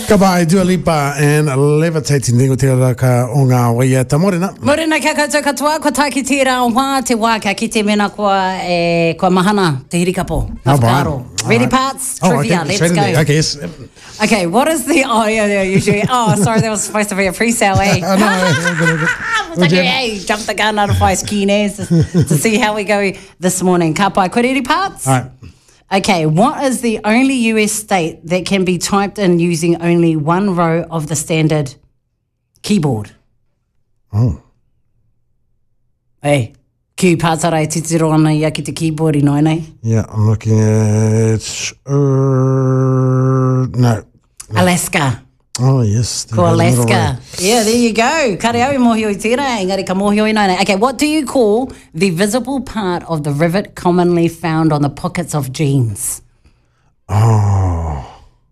Ka pai Dua Lipa and Levitating Ningo Te Raka o ngā waia ta morena. Morena kia koutou katoa, ko taki te rā o wā, te waka ki te mena kua mahana, te hirikapo, whakaro. Ready parts? Trivia, let's go. Okay, yes. Okay, what is the, usually, sorry, that was supposed to be a pre-sale, eh? Hey, jump the gun out of ice kines to see how we go this morning. Ka pai, ko ready parts? All right. Okay, what is the only US state that can be typed in using only one row of the standard keyboard? Oh. Hey, ki pātara e titiro ana ia ki te keyboard I noi nei? Yeah, I'm looking at... no. Alaska. Oh, yes. Ko Alaska. Yeah, there you go. Kare au I mohio I tērā, engari ka mohio I nei. Okay, what do you call the visible part of the rivet commonly found on the pockets of jeans? Oh.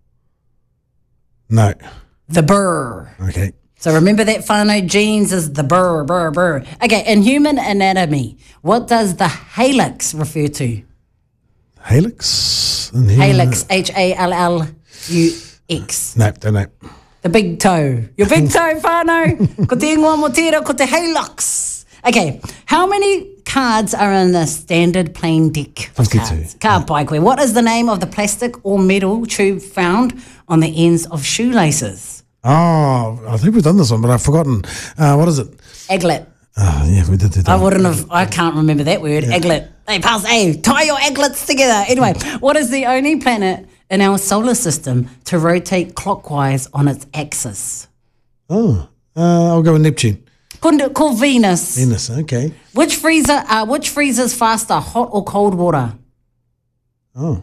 No. The burr. Okay. So remember that whānau, jeans is the burr, burr, burr. Okay, in human anatomy, what does the hallux refer to? Hallux? Hallux, H-A-L-L-U-X. No, don't know. The big toe. Your big toe, whānau. Ko te ingoa mo tērā, ko te hallux. Okay, how many cards are in the standard plain deck? 52. Ka pai koe. What is the name of the plastic or metal tube found on the ends of shoelaces? Oh, I think we've done this one, but I've forgotten. What is it? Aglet. Oh, yeah, we did that. I can't remember that word. Yeah. Aglet. Hey, tie your aglets together. Anyway, what is the only planet in our solar system to rotate clockwise on its axis? Oh, I'll go with Neptune. Called Venus. Venus, okay. Which freezes faster, hot or cold water? Oh,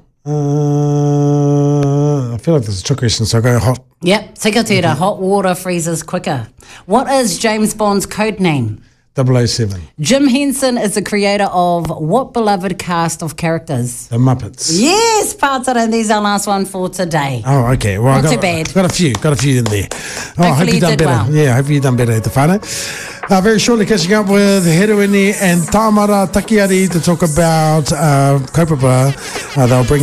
I feel like this is a trick question, so I'll go hot. Yep, tika tira, hot water freezes quicker. What is James Bond's code name? 007. Jim Henson is the creator of what beloved cast of characters? The Muppets. Yes, Pātara, and these are our last one for today. Oh, okay. Well, Not too bad. Got a few in there. Oh, I hope you you've done did better. well. Yeah, I hope you've done better at the whānau. Very shortly catching up with Heroini and Tamara Takiari to talk about kaupapa. They'll bring